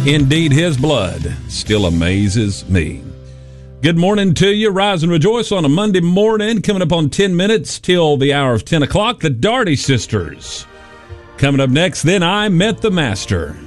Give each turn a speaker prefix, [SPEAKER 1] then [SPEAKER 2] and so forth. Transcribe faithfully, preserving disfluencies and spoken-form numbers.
[SPEAKER 1] Indeed, his blood still amazes me. Good morning to you. Rise and rejoice on a Monday morning. Coming up on ten minutes till the hour of ten o'clock, the Daugherty Sisters. Coming up next, then I Met the Master.